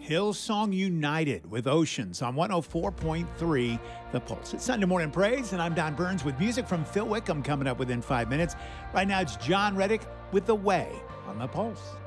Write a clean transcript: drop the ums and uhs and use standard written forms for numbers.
Hillsong United with Oceans on 104.3 The Pulse. It's Sunday Morning Praise, and I'm Don Burns with music from Phil Wickham coming up within 5 minutes. Right now, it's John Reddick with The Way on The Pulse.